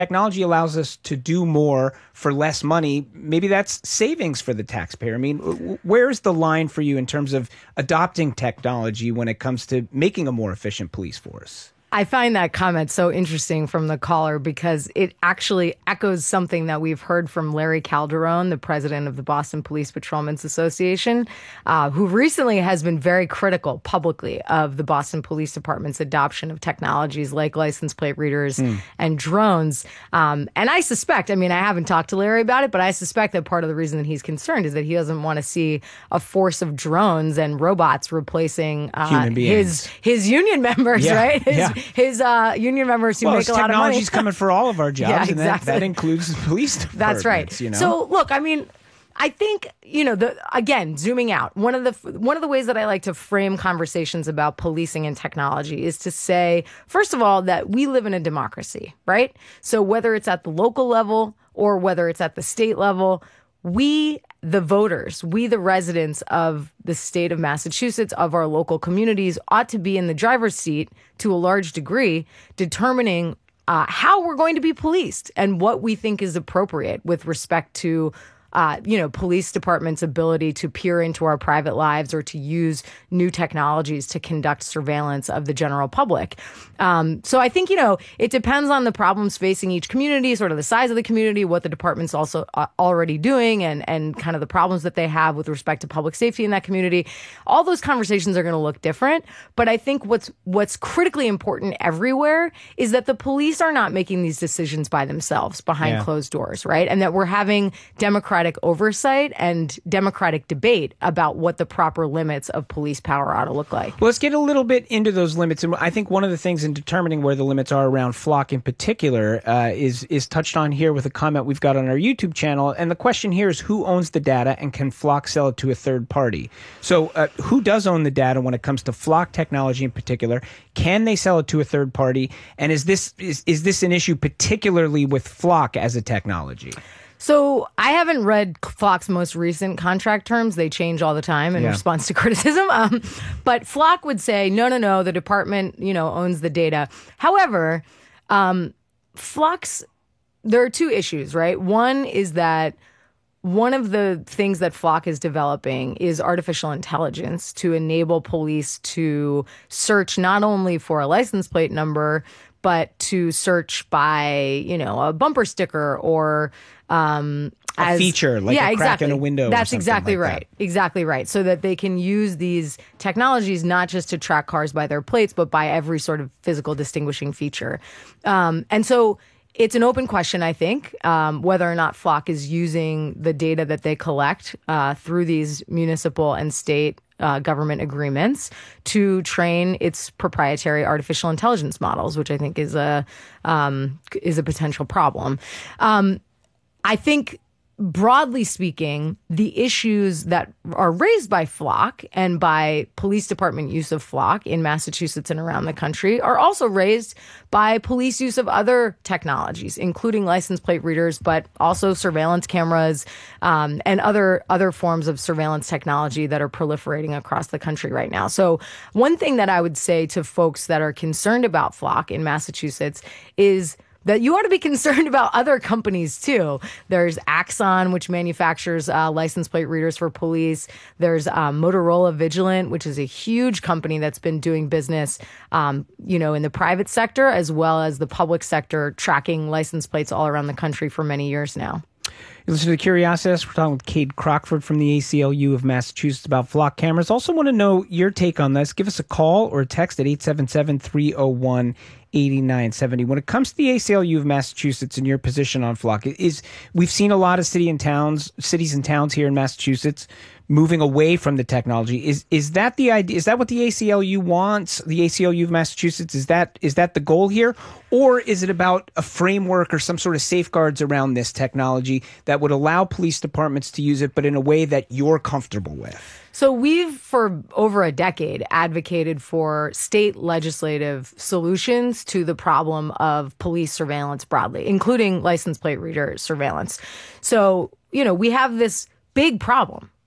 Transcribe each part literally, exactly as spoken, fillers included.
technology allows us to do more for less money, maybe that's savings for the taxpayer. I mean, where's the line for you in terms of adopting technology when it comes to making a more efficient police force? I find that comment so interesting from the caller because it actually echoes something that we've heard from Larry Calderon, the president of the Boston Police Patrolmen's Association, uh, who recently has been very critical publicly of the Boston Police Department's adoption of technologies like license plate readers mm. and drones. Um, and I suspect, I mean, I haven't talked to Larry about it, but I suspect that part of the reason that he's concerned is that he doesn't want to see a force of drones and robots replacing uh, Human beings. his his union members, yeah. right? His, yeah. His uh, union members who well, make a lot of money. Technology's coming for all of our jobs, yeah, exactly. and that, that includes the police departments. That's right. You know? So, look, I mean, I think, you know, the again, zooming out, one of the one of the ways that I like to frame conversations about policing and technology is to say, first of all, that we live in a democracy, right? So whether it's at the local level or whether it's at the state level, we, the voters, we, the residents of the state of Massachusetts, of our local communities, ought to be in the driver's seat to a large degree, determining uh, how we're going to be policed and what we think is appropriate with respect to Uh, you know, police department's ability to peer into our private lives or to use new technologies to conduct surveillance of the general public. Um, so I think, you know, it depends on the problems facing each community, sort of the size of the community, what the department's also uh, already doing, and, and kind of the problems that they have with respect to public safety in that community. All those conversations are going to look different. But I think what's what's critically important everywhere is that the police are not making these decisions by themselves behind yeah. closed doors, right? And that we're having democratic oversight and democratic debate about what the proper limits of police power ought to look like. Well, let's get a little bit into those limits. And I think one of the things in determining where the limits are around Flock in particular uh, is is touched on here with a comment we've got on our YouTube channel. And the question here is, who owns the data and can Flock sell it to a third party? So uh, who does own the data when it comes to Flock technology in particular? Can they sell it to a third party? And is this is, is this an issue particularly with Flock as a technology? So I haven't read Flock's most recent contract terms. They change all the time in yeah. response to criticism. Um, but Flock would say, no, no, no, the department, you know, owns the data. However, um, Flock's, there are two issues, right? One is that one of the things that Flock is developing is artificial intelligence to enable police to search not only for a license plate number, but to search by, you know, a bumper sticker or um, a as, feature, like yeah, a crack exactly. in a window. That's or exactly like right. That. Exactly right. So that they can use these technologies not just to track cars by their plates, but by every sort of physical distinguishing feature. Um, and so it's an open question, I think, um, whether or not Flock is using the data that they collect uh, through these municipal and state Uh, government agreements to train its proprietary artificial intelligence models, which I think is a um, is a potential problem. Um, I think, broadly speaking, the issues that are raised by Flock and by police department use of Flock in Massachusetts and around the country are also raised by police use of other technologies, including license plate readers, but also surveillance cameras um, and other other forms of surveillance technology that are proliferating across the country right now. So one thing that I would say to folks that are concerned about Flock in Massachusetts is that you ought to be concerned about other companies, too. There's Axon, which manufactures uh, license plate readers for police. There's um, Motorola Vigilant, which is a huge company that's been doing business, um, you know, in the private sector as well as the public sector, tracking license plates all around the country for many years now. You listen to The Curiositas. We're talking with Cade Crockford from the A C L U of Massachusetts about Flock cameras. Also want to know your take on this. Give us a call or a text at eight seven seven, three oh one, eight nine seven oh. When it comes to the A C L U of Massachusetts and your position on Flock, is we've seen a lot of city and towns, cities and towns here in Massachusetts moving away from the technology. Is is that the idea? Is that what the A C L U wants? The A C L U of Massachusetts, is that is that the goal here, or is it about a framework or some sort of safeguards around this technology that would allow police departments to use it, but in a way that you're comfortable with? So we've, for over a decade, advocated for state legislative solutions to the problem of police surveillance broadly, including license plate reader surveillance. So, you know, we have this big problem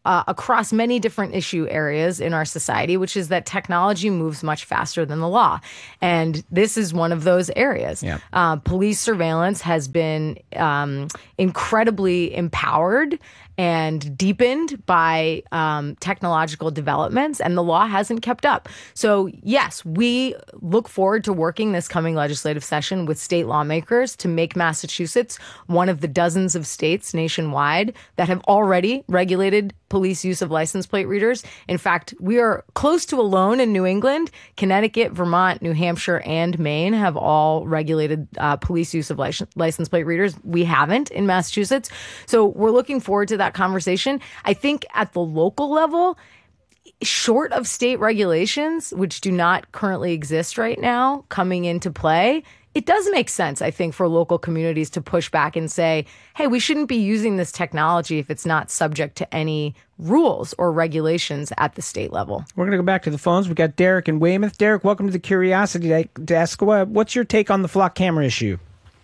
uh, across many different issue areas in our society, which is that technology moves much faster than the law. And this is one of those areas. Yeah. Uh, police surveillance has been um, incredibly empowered and deepened by um, technological developments, and the law hasn't kept up. So, yes, we look forward to working this coming legislative session with state lawmakers to make Massachusetts one of the dozens of states nationwide that have already regulated police use of license plate readers. In fact, we are close to alone in New England. Connecticut, Vermont, New Hampshire, and Maine have all regulated uh, police use of license, license plate readers. We haven't in Massachusetts. So we're looking forward to that conversation. I think at the local level, short of state regulations, which do not currently exist right now, coming into play, it does make sense, I think, for local communities to push back and say, hey, we shouldn't be using this technology if it's not subject to any rules or regulations at the state level. We're going to go back to the phones. We've got Derek in Weymouth. Derek, welcome to the Curiosity Desk. What's your take on the flock camera issue?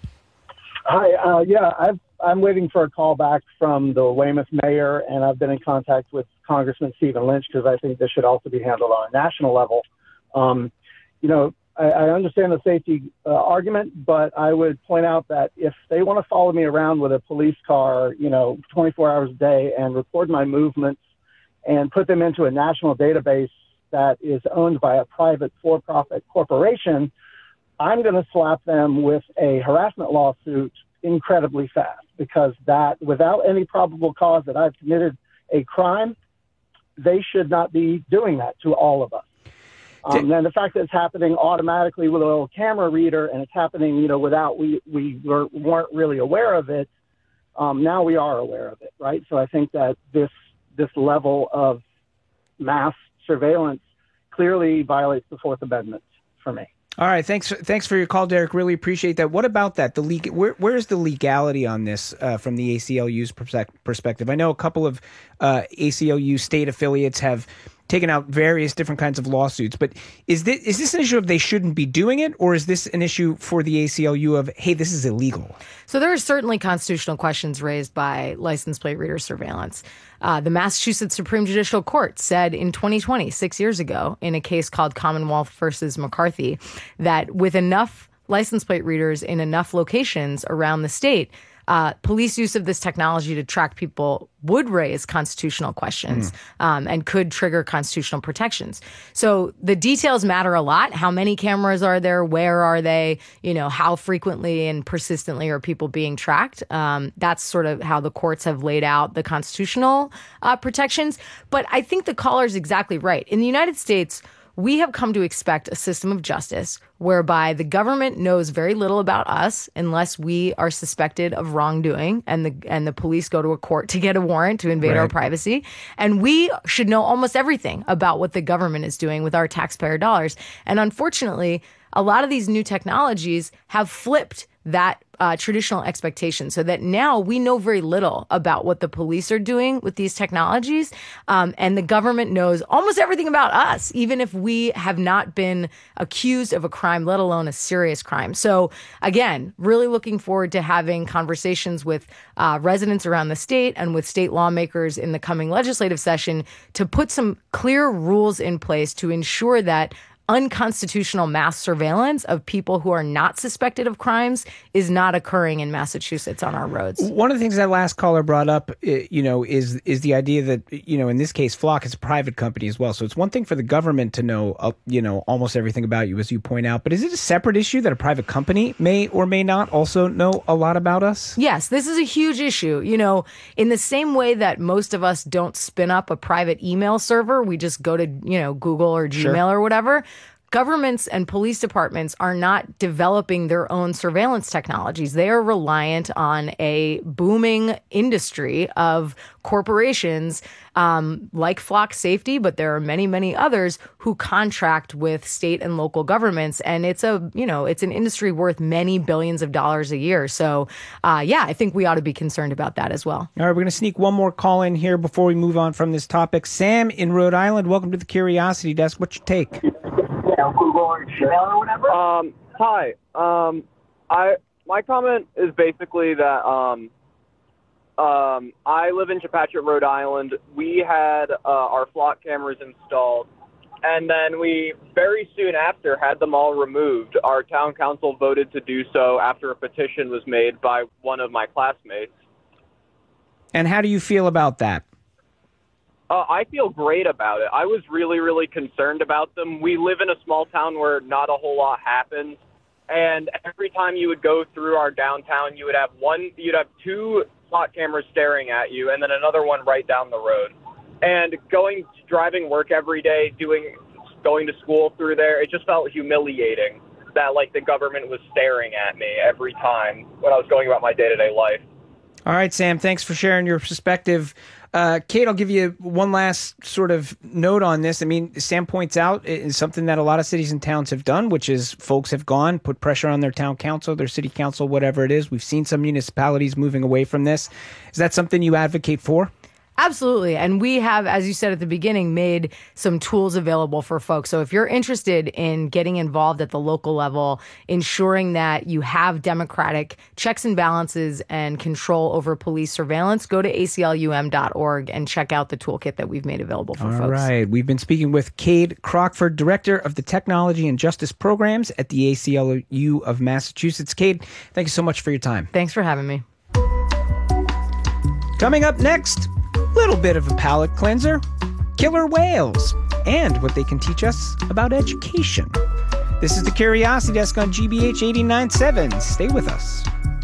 Hi. Uh, yeah, I've, I'm waiting for a call back from the Weymouth mayor, and I've been in contact with Congressman Stephen Lynch because I think this should also be handled on a national level. Um, you know, I, I understand the safety uh, argument, but I would point out that if they want to follow me around with a police car, you know, twenty-four hours a day and record my movements and put them into a national database that is owned by a private for-profit corporation, I'm going to slap them with a harassment lawsuit incredibly fast, because that, without any probable cause that I've committed a crime, they should not be doing that to all of us. Um, and the fact that it's happening automatically with a little camera reader, and it's happening, you know, without we we were, weren't really aware of it. Um, now we are aware of it, right? So I think that this this level of mass surveillance clearly violates the Fourth Amendment for me. All right, thanks. Thanks for your call, Derek. Really appreciate that. What about that? The legal, where where is the legality on this uh, from the A C L U's perspective? I know a couple of uh, A C L U state affiliates have taken out various different kinds of lawsuits, but is this is this an issue of they shouldn't be doing it, or is this an issue for the A C L U of, hey, this is illegal? So there are certainly constitutional questions raised by license plate reader surveillance. Uh, the Massachusetts Supreme Judicial Court said in twenty twenty, six years ago, in a case called Commonwealth versus McCarthy, that with enough license plate readers in enough locations around the state, Uh, police use of this technology to track people would raise constitutional questions mm. um, and could trigger constitutional protections. So the details matter a lot. How many cameras are there? Where are they? You know, how frequently and persistently are people being tracked? Um, that's sort of how the courts have laid out the constitutional uh, protections. But I think the caller is exactly right. In the United States, we have come to expect a system of justice whereby the government knows very little about us unless we are suspected of wrongdoing, and the and the police go to a court to get a warrant to invade right. our privacy. And we should know almost everything about what the government is doing with our taxpayer dollars. And unfortunately, a lot of these new technologies have flipped that uh, traditional expectation, so that now we know very little about what the police are doing with these technologies. Um, and the government knows almost everything about us, even if we have not been accused of a crime, let alone a serious crime. So again, really looking forward to having conversations with uh, residents around the state and with state lawmakers in the coming legislative session to put some clear rules in place to ensure that unconstitutional mass surveillance of people who are not suspected of crimes is not occurring in Massachusetts on our roads. One of the things that last caller brought up, you know, is is the idea that, you know, in this case, Flock is a private company as well. So it's one thing for the government to know, uh, you know, almost everything about you, as you point out. But is it a separate issue that a private company may or may not also know a lot about us? Yes, this is a huge issue. You know, in the same way that most of us don't spin up a private email server, we just go to, you know, Google or Gmail sure. or whatever. Governments and police departments are not developing their own surveillance technologies. They are reliant on a booming industry of corporations um, like Flock Safety, but there are many, many others who contract with state and local governments. And it's a, you know, it's an industry worth many billions of dollars a year. So, uh, yeah, I think we ought to be concerned about that as well. All right, we're going to sneak one more call in here before we move on from this topic. Sam in Rhode Island, welcome to the Curiosity Desk. What's your take? Google or Gmail or whatever. Um, hi. Um, I my comment is basically that um, Um, I live in Chepachet, Rhode Island. We had uh, our flock cameras installed, and then we very soon after had them all removed. Our town council voted to do so after a petition was made by one of my classmates. And how do you feel about that? Uh, I feel great about it. I was really, really concerned about them. We live in a small town where not a whole lot happens. And every time you would go through our downtown, you would have one, you'd have two spot cameras staring at you, and then another one right down the road. And going, driving work every day, doing, going to school through there, it just felt humiliating that like the government was staring at me every time when I was going about my day-to-day life. All right, Sam, thanks for sharing your perspective. Uh, Kate, I'll give you one last sort of note on this. I mean, Sam points out it's something that a lot of cities and towns have done, which is folks have gone, put pressure on their town council, their city council, whatever it is. We've seen some municipalities moving away from this. Is that something you advocate for? Absolutely. And we have, as you said at the beginning, made some tools available for folks. So if you're interested in getting involved at the local level, ensuring that you have democratic checks and balances and control over police surveillance, go to A C L U M dot org and check out the toolkit that we've made available for All folks. All right. We've been speaking with Cade Crockford, Director of the Technology and Justice Programs at the A C L U of Massachusetts. Cade, thank you so much for your time. Thanks for having me. Coming up next, little bit of a palate cleanser, killer whales, and what they can teach us about education. This is the Curiosity Desk on G B H eighty-nine point seven. Stay with us.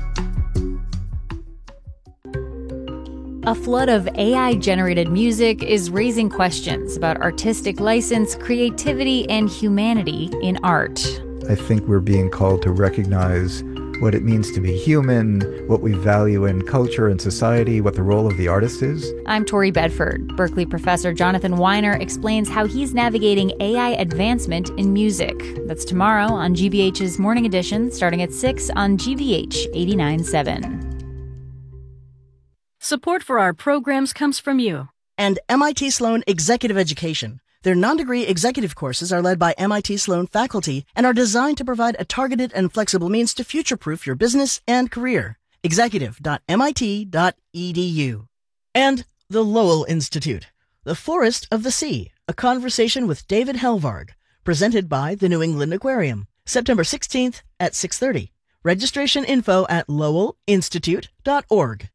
A flood of A I-generated music is raising questions about artistic license, creativity, and humanity in art. I think we're being called to recognize what it means to be human, what we value in culture and society, what the role of the artist is. I'm Tori Bedford. Berkeley professor Jonathan Weiner explains how he's navigating A I advancement in music. That's tomorrow on G B H's Morning Edition, starting at six on G B H eighty-nine point seven. Support for our programs comes from you. And M I T Sloan Executive Education. Their non-degree executive courses are led by M I T Sloan faculty and are designed to provide a targeted and flexible means to future-proof your business and career. executive dot M I T dot E D U. And the Lowell Institute, The Forest of the Sea, a conversation with David Helvarg, presented by the New England Aquarium, September sixteenth at six thirty. Registration info at lowell institute dot org.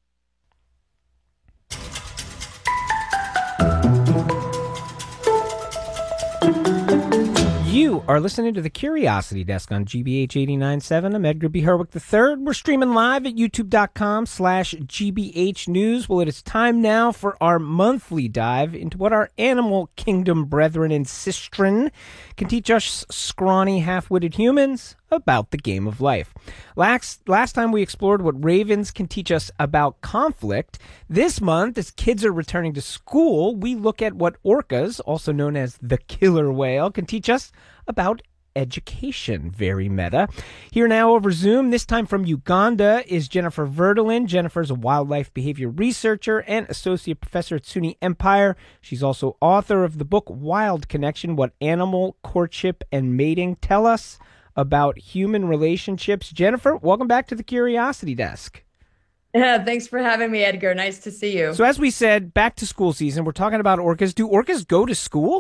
You are listening to the Curiosity Desk on G B H eighty-nine point seven. I'm Edgar B. Herwick the third. We're streaming live at youtube.com slash GBH News. Well, it is time now for our monthly dive into what our animal kingdom brethren in Sistren can teach us scrawny, half-witted humans about the game of life. Last, last time we explored what ravens can teach us about conflict. This month, as kids are returning to school, we look at what orcas, also known as the killer whale, can teach us about education. Very meta. Here now over Zoom, this time from Uganda, is Jennifer Verdelin. Jennifer's a wildlife behavior researcher and associate professor at SUNY Empire. She's also author of the book Wild Connection, What Animal Courtship and Mating Tell Us About Human Relationships. Jennifer, welcome back to the Curiosity Desk. Yeah, thanks for having me, Edgar. Nice to see you. So as we said, back to school season, we're talking about orcas. Do orcas go to school?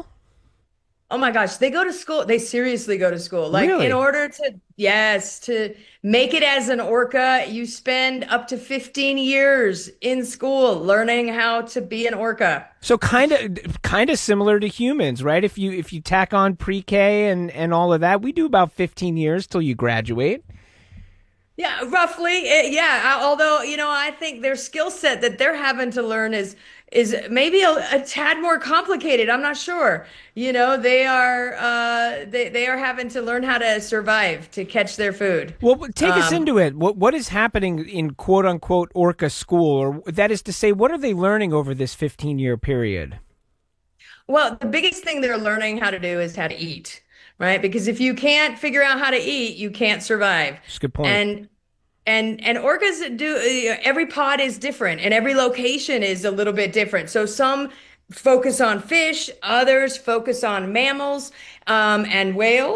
Oh my gosh, they go to school. They seriously go to school. Like Really? in order to, yes, to make it as an orca, you spend up to fifteen years in school learning how to be an orca. So kind of kind of similar to humans, right? If you if you tack on pre-K and, and all of that, we do about fifteen years till you graduate. Yeah, roughly. eh, Yeah. Although, you know, I think their skill set that they're having to learn is is maybe a, a tad more complicated. I'm not sure. You know, they are uh, they they are having to learn how to survive, to catch their food. Well, take us Um, into it. What what is happening in quote unquote orca school, or that is to say, what are they learning over this fifteen year period? Well, the biggest thing they're learning how to do is how to eat, right? Because if you can't figure out how to eat, you can't survive. That's a good point. And and and orcas do uh, every pod is different and every location is a little bit different. So some focus on fish, others focus on mammals um, and whales.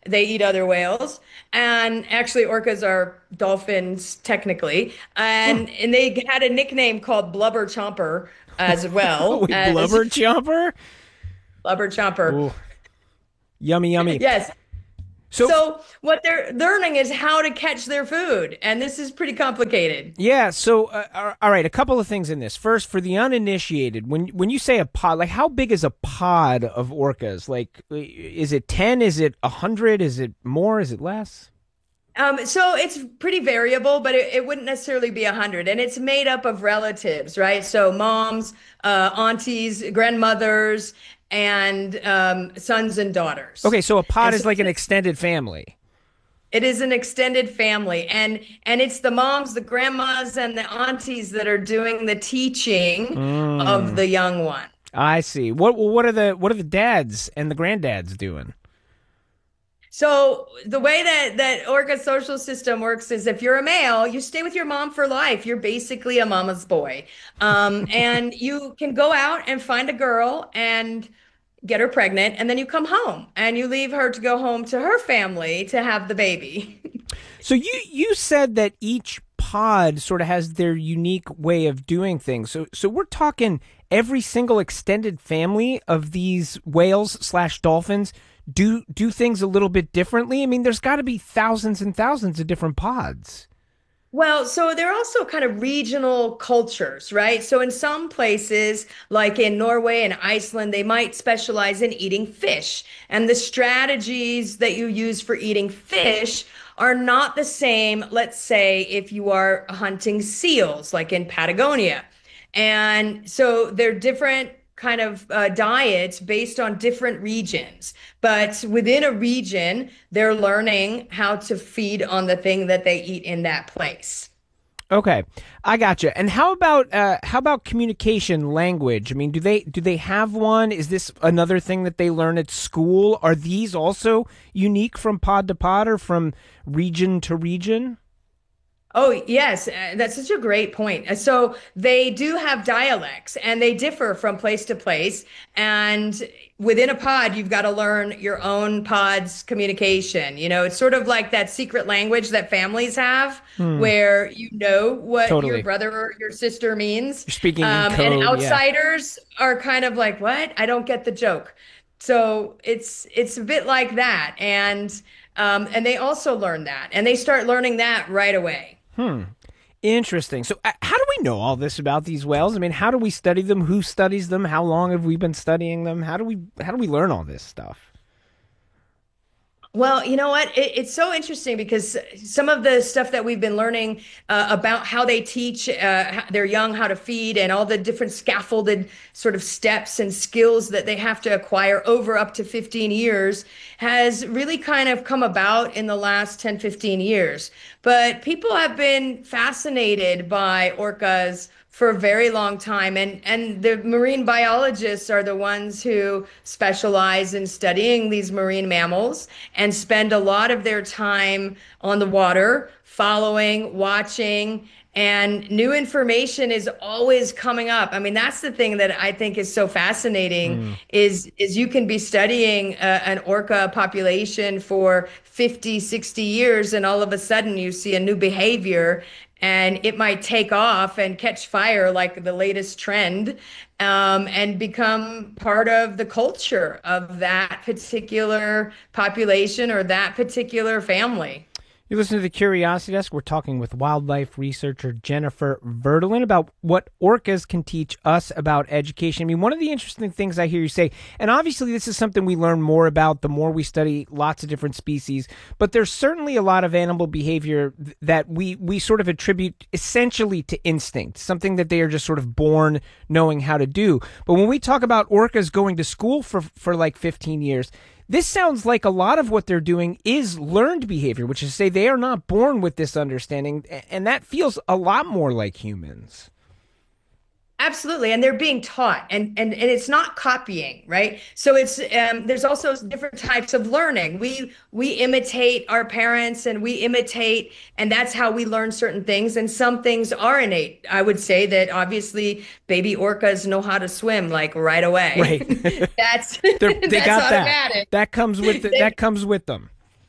They eat other whales, and actually orcas are dolphins technically, and and they had a nickname called Blubber Chomper as well. Wait, as blubber chomper? Blubber Chomper. Ooh. Yummy, yummy. Yes. So, So what they're learning is how to catch their food, and this is pretty complicated. yeah, so, uh, all right, a couple of things in this. First, for the uninitiated, when when you say a pod, like how big is a pod of orcas? Like, is it ten? Is it one hundred? Is it more? Is it less? Um, so it's pretty variable, but it, it wouldn't necessarily be a hundred, and it's made up of relatives, right? So moms, uh, aunties, grandmothers, and um, sons and daughters. Okay, so a pod And is so like an extended family. it is an extended family, and and it's the moms, the grandmas, and the aunties that are doing the teaching Mm. of the young one. I see. What what are the what are the dads and the granddads doing? So the way that that orca social system works is if you're a male, you stay with your mom for life. You're basically a mama's boy. Um, and you can go out and find a girl and get her pregnant, and then you come home and you leave her to go home to her family to have the baby. So you you said that each pod sort of has their unique way of doing things. So so we're talking every single extended family of these whales slash dolphins do do things a little bit differently. I mean, there's got to be thousands and thousands of different pods. Well, so they're also kind of regional cultures, right? So in some places, like in Norway and Iceland, they might specialize in eating fish. And the strategies that you use for eating fish are not the same, let's say, if you are hunting seals, like in Patagonia. And so they're different kind of uh, diets based on different regions. But within a region, they're learning how to feed on the thing that they eat in that place. Okay, I gotcha. And how about uh, how about communication language? I mean, do they do they have one? Is this another thing that they learn at school? Are these also unique from pod to pod or from region to region? Oh, yes, uh, that's such a great point. Uh, So they do have dialects and they differ from place to place. And within a pod, you've got to learn your own pod's communication. You know, it's sort of like that secret language that families have Hmm. where you know what Totally. your brother or your sister means. You're speaking in Um, code, and yeah. outsiders are kind of like, what? I don't get the joke. So it's it's a bit like that. And um, and they also learn that and they start learning that right away. Hmm. Interesting. So, uh, how do we know all this about these whales? I mean, how do we study them? Who studies them? How long have we been studying them? How do we how do we learn all this stuff? Well, you know what? It, it's so interesting because some of the stuff that we've been learning uh, about how they teach uh, their young how to feed and all the different scaffolded sort of steps and skills that they have to acquire over up to fifteen years has really kind of come about in the last ten, fifteen years. But people have been fascinated by orcas for a very long time. And, and the marine biologists are the ones who specialize in studying these marine mammals and spend a lot of their time on the water, following, watching, and new information is always coming up. I mean, that's the thing that I think is so fascinating Mm. is, is you can be studying uh, an orca population for fifty, sixty years, and all of a sudden you see a new behavior and it might take off and catch fire like the latest trend um, and become part of the culture of that particular population or that particular family. You listen to the Curiosity Desk. We're talking with wildlife researcher Jennifer Verdelin about what orcas can teach us about education. I mean, one of the interesting things I hear you say, and obviously this is something we learn more about the more we study lots of different species, but there's certainly a lot of animal behavior that we, we sort of attribute essentially to instinct, something that they are just sort of born knowing how to do. But when we talk about orcas going to school for, for like fifteen years, this sounds like a lot of what they're doing is learned behavior, which is to say they are not born with this understanding, and that feels a lot more like humans. Absolutely. And they're being taught and, and, and it's not copying, right? So it's, um, there's also different types of learning. We, we imitate our parents and we imitate, and that's how we learn certain things. And some things are innate. I would say that obviously baby orcas know how to swim like right away. Right. that's, They're- they that's got automatic. that. That comes with the, that comes with them.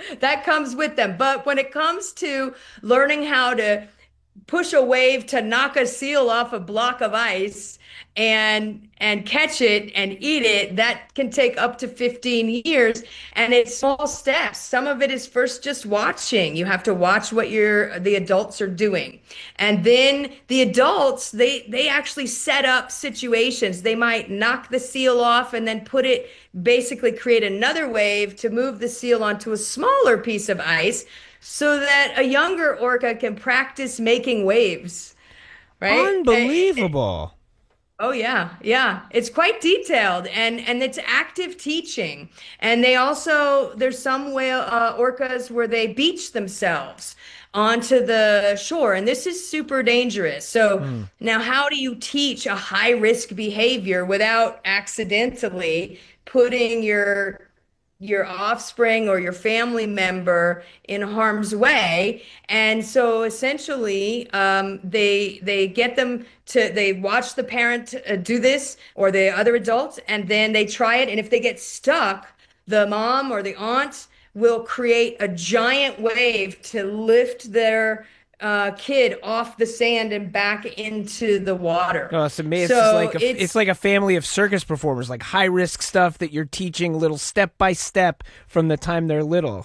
that comes with them. But when it comes to learning how to push a wave to knock a seal off a block of ice and and catch it and eat it, that can take up to fifteen years, and it's small steps. Some of it is first just watching. You have to watch what your the adults are doing, and then the adults they they actually set up situations. They might knock the seal off and then put it, basically create another wave to move the seal onto a smaller piece of ice so that a younger orca can practice making waves. Right? Unbelievable. Oh yeah, yeah. It's quite detailed, and and it's active teaching. And they also, there's some whale uh, orcas where they beach themselves onto the shore, and this is super dangerous. So mm. now, how do you teach a high risk behavior without accidentally putting your your offspring or your family member in harm's way? And so essentially, um, they they get them to, they watch the parent uh, do this or the other adults, and then they try it. And if they get stuck, the mom or the aunt will create a giant wave to lift their uh, kid off the sand and back into the water. Oh, it's amazing. So it's, like a, it's, it's like a family of circus performers, like high risk stuff that you're teaching little step by step from the time they're little.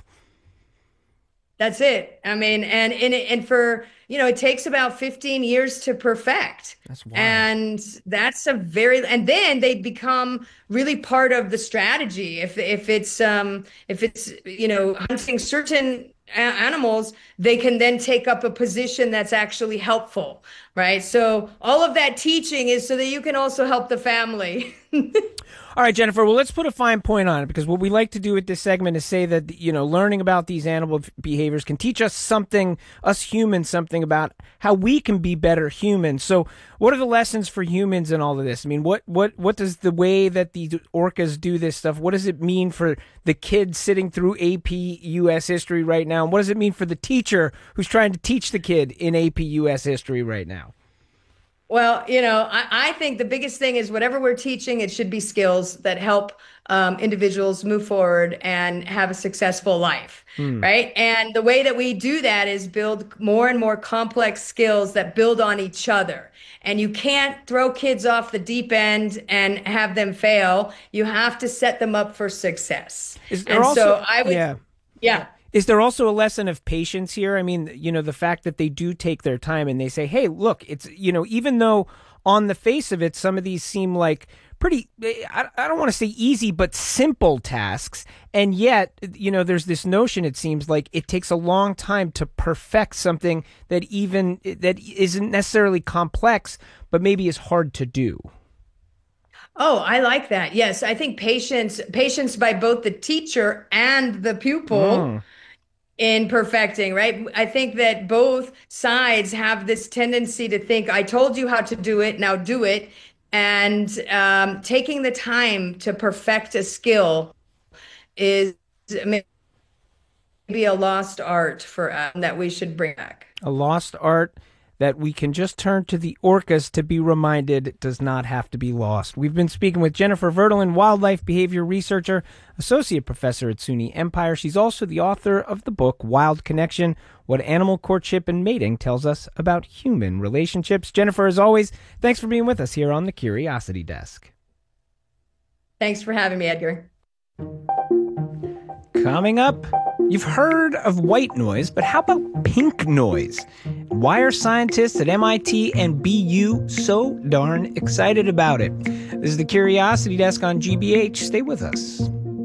That's it. I mean, and and and for, you know, it takes about fifteen years to perfect. That's wild. And that's a very, and then they become really part of the strategy. If if it's um if it's, you know, hunting certain a- animals, they can then take up a position that's actually helpful, right? So all of that teaching is so that you can also help the family. All right, Jennifer, well, let's put a fine point on it, because what we like to do with this segment is say that, you know, learning about these animal behaviors can teach us something, us humans, something about how we can be better humans. So what are the lessons for humans in all of this? I mean, what, what, what does the way that the orcas do this stuff, what does it mean for the kid sitting through A P U S history right now? And what does it mean for the teacher who's trying to teach the kid in A P U S history right now? Well, you know, I, I think the biggest thing is whatever we're teaching, it should be skills that help um, individuals move forward and have a successful life, mm. right? And the way that we do that is build more and more complex skills that build on each other. And you can't throw kids off the deep end and have them fail. You have to set them up for success. Is there and also, so I would, yeah. yeah. Is there also a lesson of patience here? I mean, you know, the fact that they do take their time and they say, hey, look, it's, you know, even though on the face of it, some of these seem like pretty, I, I don't want to say easy, but simple tasks. And yet, you know, there's this notion, it seems like it takes a long time to perfect something that even, that isn't necessarily complex, but maybe is hard to do. Oh, I like that. Yes, I think patience, patience by both the teacher and the pupil. Mm. In perfecting, right? I think that both sides have this tendency to think, I told you how to do it, now do it. And um, taking the time to perfect a skill is maybe a lost art for us that we should bring back. A lost art that we can just turn to the orcas to be reminded it does not have to be lost. We've been speaking with Jennifer Verdolin, wildlife behavior researcher, associate professor at SUNY Empire. She's also the author of the book Wild Connection, What Animal Courtship and Mating Tells Us About Human Relationships. Jennifer, as always, thanks for being with us here on the Curiosity Desk. Thanks for having me, Edgar. Coming up, you've heard of white noise, but how about pink noise? Why are scientists at M I T and B U so darn excited about it? This is the Curiosity Desk on G B H. Stay with us.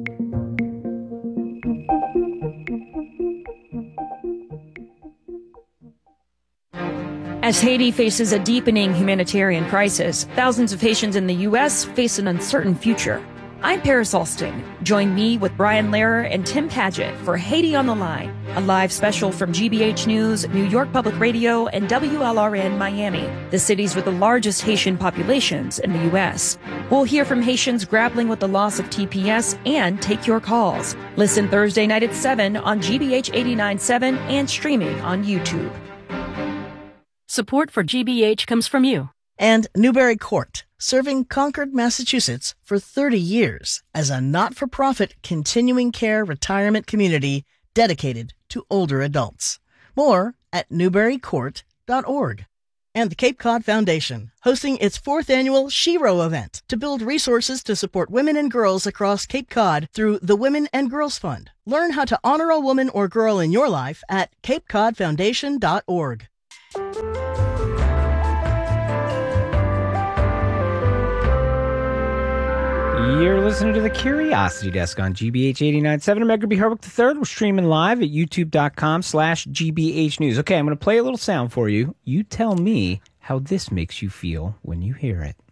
As Haiti faces a deepening humanitarian crisis, thousands of Haitians in the U S face an uncertain future. I'm Paris Alston. Join me with Brian Lehrer and Tim Padgett for Haiti on the Line, a live special from G B H News, New York Public Radio, and W L R N Miami, the cities with the largest Haitian populations in the U S. We'll hear from Haitians grappling with the loss of T P S and take your calls. Listen Thursday night at seven on G B H eighty-nine point seven and streaming on YouTube. Support for G B H comes from you. And Newbury Court, serving Concord, Massachusetts for thirty years as a not-for-profit continuing care retirement community dedicated to older adults. More at newbury court dot org. And the Cape Cod Foundation, hosting its fourth annual Shero event to build resources to support women and girls across Cape Cod through the Women and Girls Fund. Learn how to honor a woman or girl in your life at cape cod foundation dot org. You're listening to the Curiosity Desk on G B H eighty-nine point seven. I'm Edgar B. Herwick the third. We're streaming live at youtube.com slash GBH News. Okay, I'm going to play a little sound for you. You tell me how this makes you feel when you hear it.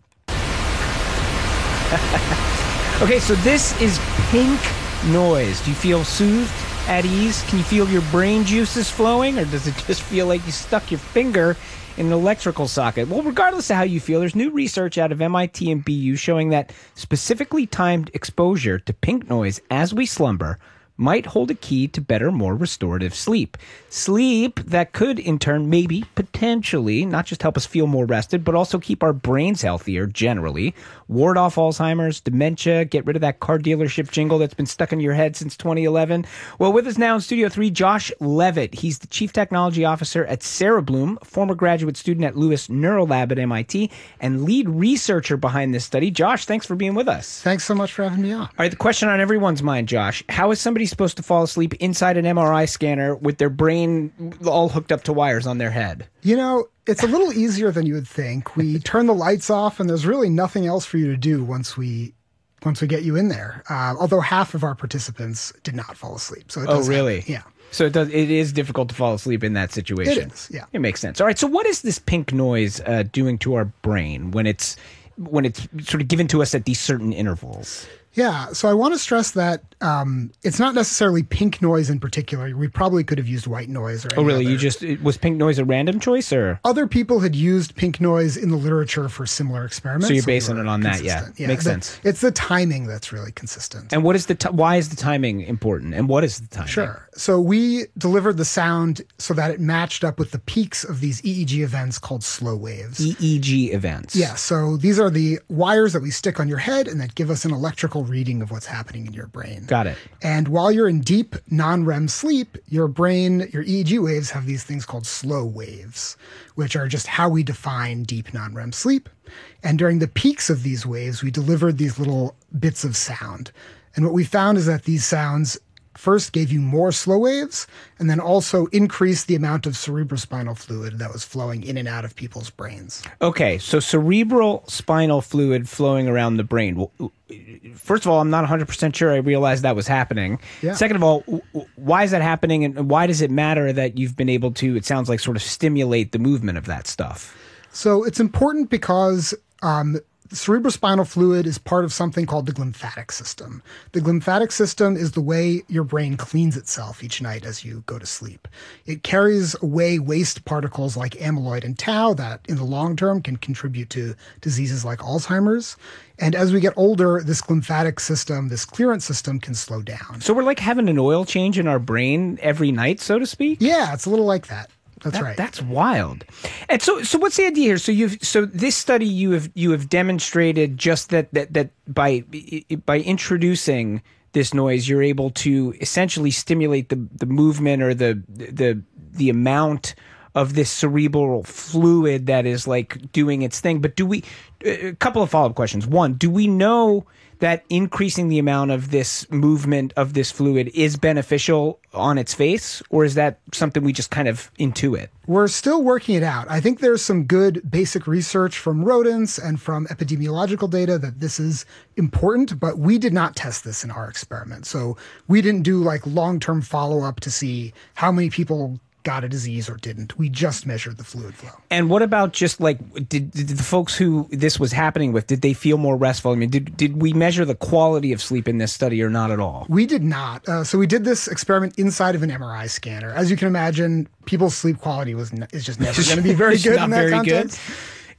Okay, so this is pink noise. Do you feel soothed, at ease? Can you feel your brain juices flowing, or does it just feel like you stuck your finger in an electrical socket? Well, regardless of how you feel, there's new research out of M I T and B U showing that specifically timed exposure to pink noise as we slumber might hold a key to better, more restorative sleep. Sleep that could, in turn, maybe, potentially, not just help us feel more rested, but also keep our brains healthier generally, ward off Alzheimer's, dementia, get rid of that car dealership jingle that's been stuck in your head since twenty eleven. Well, with us now in Studio three, Josh Levitt. He's the Chief Technology Officer at Sarah Bloom, former graduate student at Lewis Neurolab at M I T, and lead researcher behind this study. Josh, thanks for being with us. Thanks so much for having me on. All right, the question on everyone's mind, Josh, how is somebody supposed to fall asleep inside an M R I scanner with their brain all hooked up to wires on their head? You know, it's a little easier than you would think. We turn the lights off, and there's really nothing else for you to do once we once we get you in there. Uh, although half of our participants did not fall asleep. So it oh, does really? Happen. Yeah. So it does. It is difficult to fall asleep in that situation. It is. Yeah. It makes sense. All right. So what is this pink noise uh, doing to our brain when it's when it's sort of given to us at these certain intervals? Yeah, so I want to stress that um, it's not necessarily pink noise in particular. We probably could have used white noise. Or any oh, really? other. You just was pink noise a random choice, or other people had used pink noise in the literature for similar experiments? So you're so basing we it on consistent. that, yeah. yeah Makes the, sense. It's the timing that's really consistent. And what is the t- why is the timing important? And what is the timing? Sure. So we delivered the sound so that it matched up with the peaks of these E E G events called slow waves. E E G events. Yeah. So these are the wires that we stick on your head and that give us an electrical reading of what's happening. happening in your brain. Got it. And while you're in deep non-R E M sleep, your brain, your E E G waves have these things called slow waves, which are just how we define deep non-R E M sleep. And during the peaks of these waves, we delivered these little bits of sound. And what we found is that these sounds first gave you more slow waves and then also increased the amount of cerebrospinal fluid that was flowing in and out of people's brains. Okay, so cerebral spinal fluid flowing around the brain. Well, first of all, I'm not one hundred percent sure I realized that was happening. Yeah. Second of all, why is that happening, and why does it matter that you've been able to, it sounds like, sort of stimulate the movement of that stuff? So it's important because um, cerebrospinal fluid is part of something called the glymphatic system. The glymphatic system is the way your brain cleans itself each night as you go to sleep. It carries away waste particles like amyloid and tau that in the long term can contribute to diseases like Alzheimer's. And as we get older, this glymphatic system, this clearance system can slow down. So we're like having an oil change in our brain every night, so to speak? Yeah, it's a little like that. That's that, right. That's wild. And so, so what's the idea here? So you've, so this study you have you have demonstrated just that that that by by introducing this noise, you're able to essentially stimulate the the movement or the the the amount of this cerebral fluid that is like doing its thing. But do we? A couple of follow up questions. One, do we know that increasing the amount of this movement of this fluid is beneficial on its face, or is that something we just kind of intuit? We're still working it out. I think there's some good basic research from rodents and from epidemiological data that this is important, but we did not test this in our experiment. So we didn't do like long-term follow-up to see how many people got a disease or didn't. We just measured the fluid flow. And what about just like, did, did the folks who this was happening with, did they feel more restful? I mean, did, did we measure the quality of sleep in this study or not at all? We did not. Uh, so we did this experiment inside of an M R I scanner. As you can imagine, people's sleep quality was n- is just never going to be very good not in that very context. Good.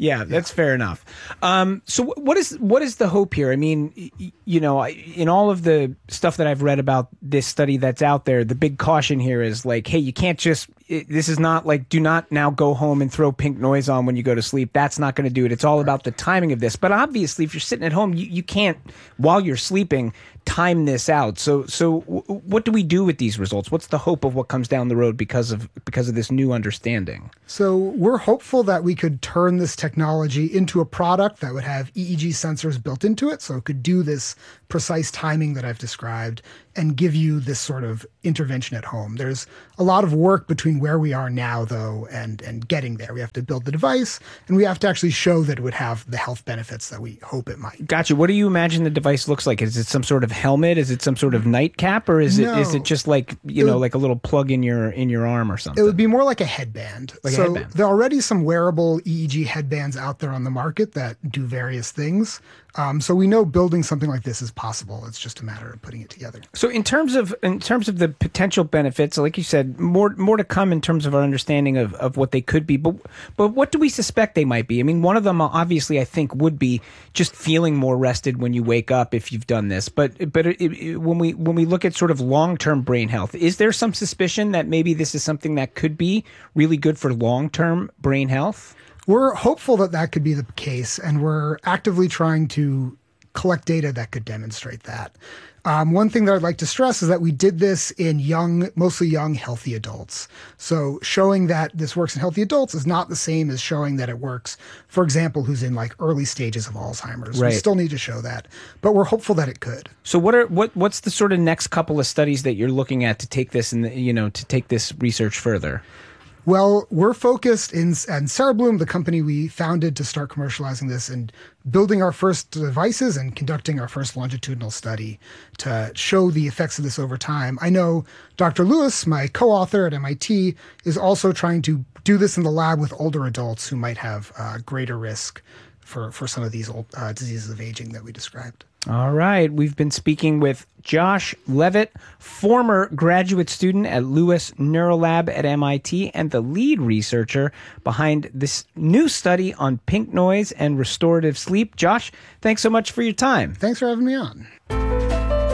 Yeah, that's yeah. fair enough. Um, so what is what is the hope here? I mean, you know, in all of the stuff that I've read about this study that's out there, the big caution here is like, hey, you can't just, it, this is not like, do not now go home and throw pink noise on when you go to sleep. That's not going to do it. It's all right. about the timing of this. But obviously, if you're sitting at home, you, you can't, while you're sleeping, time this out. So, so w- what do we do with these results? What's the hope of what comes down the road because of because of this new understanding? So we're hopeful that we could turn this technology into a product that would have E E G sensors built into it, so it could do this precise timing that I've described and give you this sort of intervention at home. There's a lot of work between where we are now, though, and and getting there. We have to build the device, and we have to actually show that it would have the health benefits that we hope it might. Gotcha. What do you imagine the device looks like? Is it some sort of helmet? Is it some sort of nightcap, or is no. it is it just like you it know would, like a little plug in your in your arm or something? It would be more like a headband. Like so a headband. There are already some wearable E E G headbands out there on the market that do various things. Um, so we know building something like this is possible. It's just a matter of putting it together. So in terms of in terms of the potential benefits, like you said, more more to come in terms of our understanding of, of what they could be. But but what do we suspect they might be? I mean, one of them obviously I think would be just feeling more rested when you wake up if you've done this. But but it, it, when we when we look at sort of long term brain health, is there some suspicion that maybe this is something that could be really good for long term brain health? We're hopeful that that could be the case, and we're actively trying to collect data that could demonstrate that. Um, one thing that I'd like to stress is that we did this in young, mostly young, healthy adults. So showing that this works in healthy adults is not the same as showing that it works, for example, who's in like early stages of Alzheimer's. Right. We still need to show that, but we're hopeful that it could. So what are what what's the sort of next couple of studies that you're looking at to take this and you know to take this research further? Well, we're focused in, and Cerebloom, the company we founded to start commercializing this and building our first devices and conducting our first longitudinal study to show the effects of this over time. I know Doctor Lewis, my co-author at M I T, is also trying to do this in the lab with older adults who might have uh, greater risk for, for some of these old, uh, diseases of aging that we described. All right. We've been speaking with Josh Levitt, former graduate student at Lewis Neurolab at M I T and the lead researcher behind this new study on pink noise and restorative sleep. Josh, thanks so much for your time. Thanks for having me on.